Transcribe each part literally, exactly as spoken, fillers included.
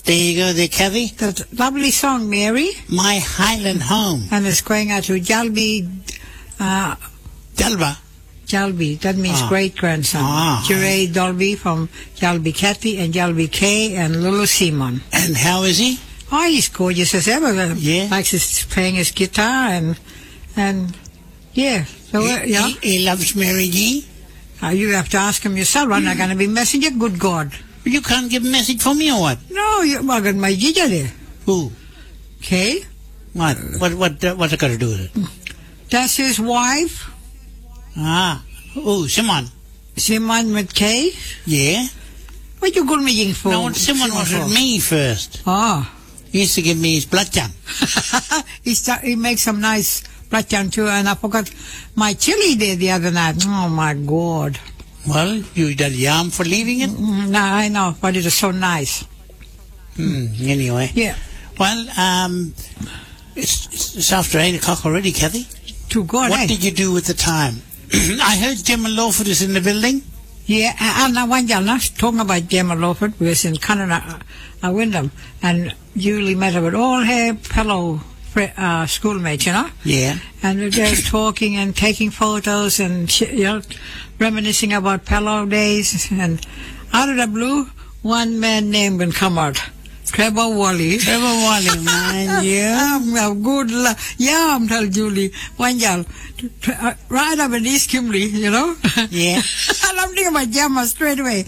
There you go there, Kathy. That lovely song, Mary. My Highland Home. And it's going out to Jalby, uh, Dalba. Jalby, that means Ah. great-grandson. Ah. Jeray Dolby from Jalby Kathy and Jalby Kay and Lulu Simon. And how is he? Oh, he's gorgeous as ever. Yeah. Likes his, playing his guitar and, and yeah. So, uh, He, yeah. he, he loves Mary G. Uh, you have to ask him yourself. I'm not going to be messenger. Good God. You can't give a message for me or what? No, you, I got my Gija there. Who? Okay? What? What? What? Uh, what's it got to do with it? That's his wife, Ah. Oh, Simon. Simon with K. Yeah. What you going me for? No, Simon was with me first. Oh. He used to give me his blood jam. he, start, he makes some nice platjan too, and I forgot my chili there the other night. Oh, my God. Well, you did yam for leaving it? Mm, no, I know, but it is so nice. Hmm, anyway. Yeah. Well, um, it's, it's, it's after eight o'clock already, Kathy. To God, What eh? did you do with the time? I heard Gemma Lawford is in the building. Yeah, and I want you talking about Gemma Lawford. We was in Canada, uh, Wyndham, and Julie met her with all her fellow uh, schoolmates, you know? Yeah. And they're talking and taking photos and, you know, reminiscing about Pello days. And out of the blue, one man name will come out. Trevor Wally. Trevor Wally, man, yeah. Um, good luck. Yeah, I'm telling Julie. One girl, uh, right up in East Kimberley, you know? Yeah. And I'm thinking about Gemma straight away.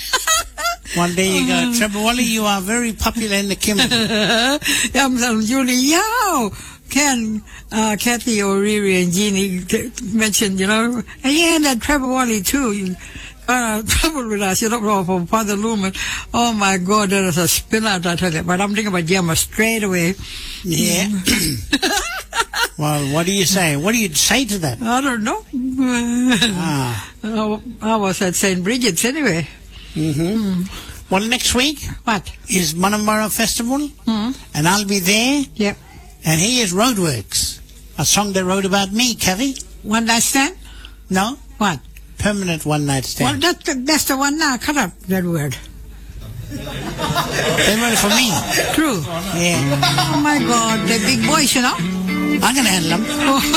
One day you go, Trevor Wally, you are very popular in the Kimberley. Yeah, I'm telling Julie, yeah. Ken, uh, Kathy O'Reilly and Jeannie t- mentioned, you know, and yeah, and that Trevor Wally too. You, uh, trouble with us, you know, from Father Lumen. Oh my God, that is a spin out, I tell you. But I'm thinking about Gemma straight away. Yeah. Well, what do you say? What do you say to that? I don't know. Ah. Oh, I was at Saint Bridget's anyway. Mm-hmm. Mm. Well, next week What? is Munamurra Festival, Mm. and I'll be there. Yep. And here is Roadworks, a song they wrote about me, Kathy. One night stand? No? What? Permanent one night Well, stand. that's the, that's the one now. Cut up that word. They wrote it for me. True. Yeah. Oh my God, they're big boys, you know. I'm going to handle them. Oh.